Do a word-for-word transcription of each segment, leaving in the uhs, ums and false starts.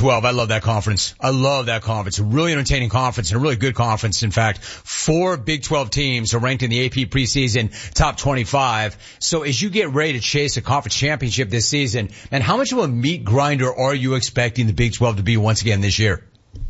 twelve. I love that conference. I love that conference. A really entertaining conference and a really good conference. In fact, four Big twelve teams are ranked in the A P preseason top twenty-five. So as you get ready to chase a conference championship this season, man, how much of a meat grinder are you expecting the Big twelve to be once again this year?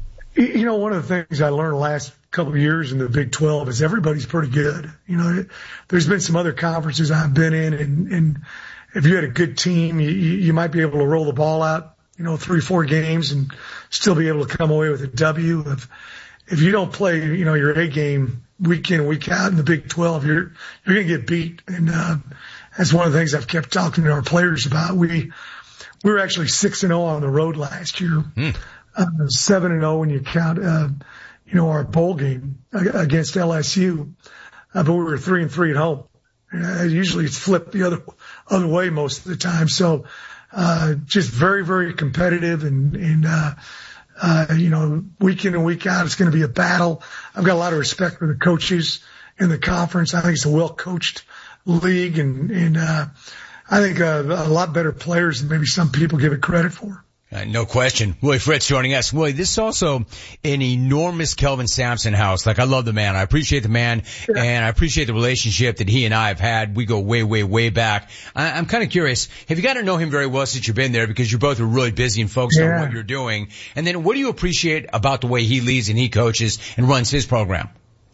You know, one of the things I learned the last couple of years in the Big twelve is everybody's pretty good. You know, there's been some other conferences I've been in, and, and if you had a good team, you, you might be able to roll the ball out, you know, three, four games and still be able to come away with a W. If, if you don't play, you know, your A game week in and week out in the Big twelve, you're, you're going to get beat. And, uh, that's one of the things I've kept talking to our players about. We, we were actually six and oh on the road last year. Mm. Uh, seven and oh when you count, uh, you know, our bowl game against L S U. Uh, but we were three and three at home. Uh, usually it's flipped the other, other way most of the time. So, uh, just very, very competitive and, and, uh, uh, you know, week in and week out, it's going to be a battle. I've got a lot of respect for the coaches in the conference. I think it's a well coached league and, and, uh, I think uh, a lot better players than maybe some people give it credit for. Uh, no question. Willie Fritz joining us. Willie, this is also an enormous Kelvin Sampson house. Like, I love the man. I appreciate the man, yeah. And I appreciate the relationship that he and I have had. We go way, way, way back. I, I'm kind of curious. Have you got to know him very well since you've been there, because you both are really busy and focused yeah. on what you're doing? And then what do you appreciate about the way he leads and he coaches and runs his program?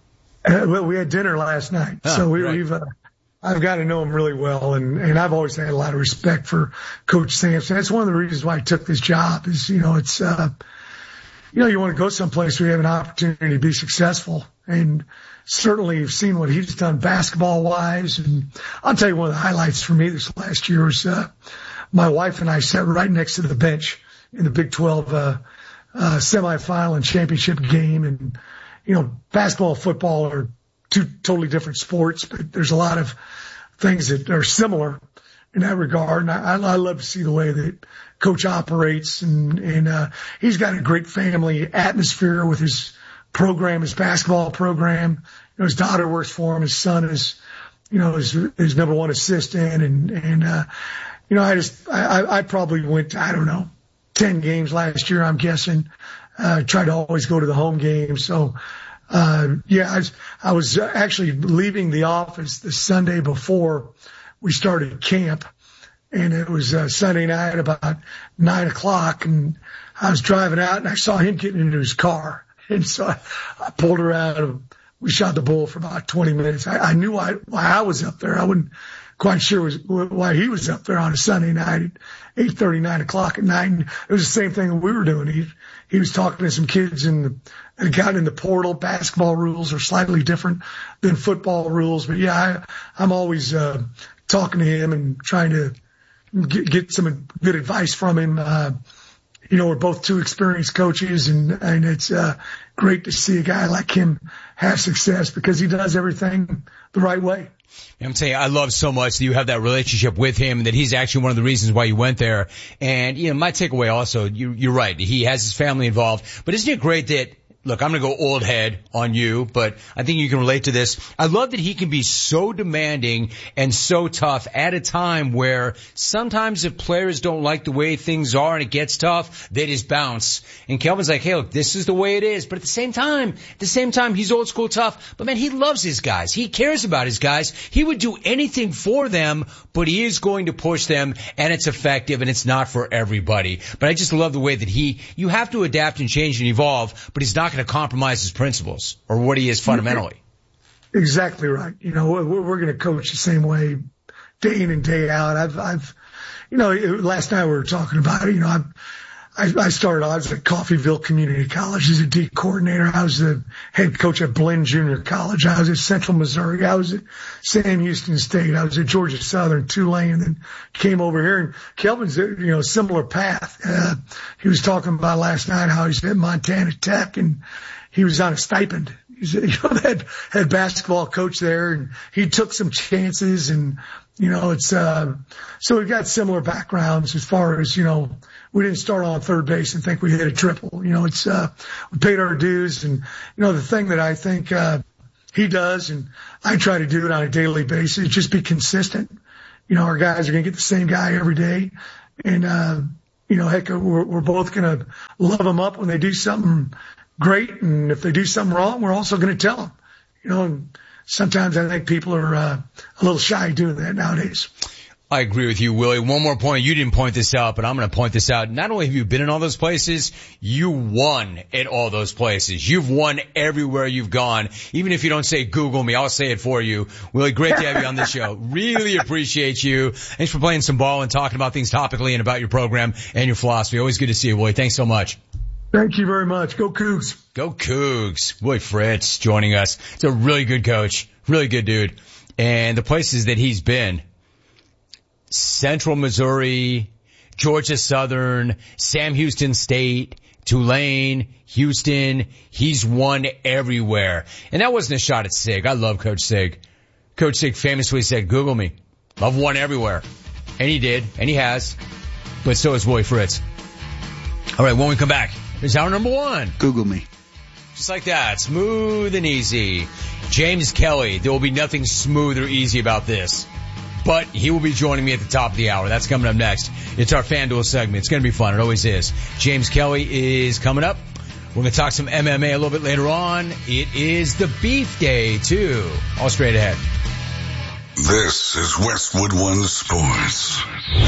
Uh, well, we had dinner last night, oh, so we, right. we've uh, I've got to know him really well, and, and I've always had a lot of respect for Coach Sampson. That's one of the reasons why I took this job is, you know, it's, uh, you know, you want to go someplace where you have an opportunity to be successful. And certainly you've seen what he's done basketball wise. And I'll tell you one of the highlights for me this last year was, uh, my wife and I sat right next to the bench in the Big twelve, uh, uh, semifinal and championship game. And, you know, basketball and football are two totally different sports, but there's a lot of things that are similar in that regard. And I, I love to see the way that Coach operates, and, and, uh, he's got a great family atmosphere with his program, his basketball program. You know, his daughter works for him. His son is, you know, his, his number one assistant. And, and, uh, you know, I just, I, I probably went, I don't know, ten games last year, I'm guessing. Uh, tried to always go to the home games. So, Uh, yeah, I was, I was actually leaving the office the Sunday before we started camp, and it was uh, Sunday night about nine o'clock, and I was driving out and I saw him getting into his car. And so I, I pulled around and we shot the bull for about twenty minutes. I, I knew why, why I was up there. I wasn't quite sure was, why he was up there on a Sunday night at eight thirty, nine o'clock at night. And it was the same thing that we were doing. He, he was talking to some kids in the, that got in the portal. Basketball rules are slightly different than football rules. But yeah, I, I'm always, uh, talking to him and trying to get, get some good advice from him. Uh, you know, we're both two experienced coaches, and, and it's, uh, great to see a guy like him have success because he does everything the right way. I'm saying I love so much that you have that relationship with him, and that he's actually one of the reasons why you went there. And, you know, my takeaway also, you, you're right. He has his family involved, but isn't it great that, look, I'm going to go old head on you, but I think you can relate to this. I love that he can be so demanding and so tough at a time where sometimes if players don't like the way things are and it gets tough, they just bounce. And Kelvin's like, hey, look, this is the way it is. But at the same time, at the same time, he's old school tough. But man, he loves his guys. He cares about his guys. He would do anything for them, but he is going to push them, and it's effective, and it's not for everybody. But I just love the way that he, you have to adapt and change and evolve, but he's not going to compromise his principles or what he is fundamentally. Exactly right. You know, we're, we're going to coach the same way day in and day out. I've, I've, you know, last night we were talking about it. You know, I've, I, I started, I was at Coffeyville Community College as a D coordinator. I was the head coach at Blinn Junior College. I was at Central Missouri. I was at Sam Houston State. I was at Georgia Southern, Tulane, and then came over here. And Kelvin's, you know, similar path. Uh, he was talking about last night how he's at Montana Tech and he was on a stipend. He's, you know, had, had basketball coach there, and he took some chances, and, you know, it's, uh, so we've got similar backgrounds as far as, you know, we didn't start on third base and think we hit a triple. You know, it's, uh, we paid our dues. And, you know, the thing that I think, uh, he does, and I try to do it on a daily basis, just be consistent. You know, our guys are going to get the same guy every day. And, uh, you know, heck, we're, we're both going to love them up when they do something great. And if they do something wrong, we're also going to tell them, you know, and sometimes I think people are uh, a little shy doing that nowadays. I agree with you, Willie. One more point. You didn't point this out, but I'm going to point this out. Not only have you been in all those places, you won at all those places. You've won everywhere you've gone. Even if you don't say Google me, I'll say it for you. Willie, great to have you on this show. Really appreciate you. Thanks for playing some ball and talking about things topically and about your program and your philosophy. Always good to see you, Willie. Thanks so much. Thank you very much. Go Cougs. Go Cougs. Willie Fritz joining us. He's a really good coach. Really good dude. And the places that he's been, Central Missouri, Georgia Southern, Sam Houston State, Tulane, Houston. He's won everywhere. And that wasn't a shot at Sig. I love Coach Sig. Coach Sig famously said, Google me. I've won everywhere. And he did, and he has. But so has Willie Fritz. All right, when we come back, here's hour number one. Google me. Just like that. Smooth and easy. James Kelly. There will be nothing smooth or easy about this. But he will be joining me at the top of the hour. That's coming up next. It's our FanDuel segment. It's going to be fun. It always is. James Kelly is coming up. We're going to talk some M M A a little bit later on. It is the Beef Day, too. All straight ahead. This is Westwood One Sports.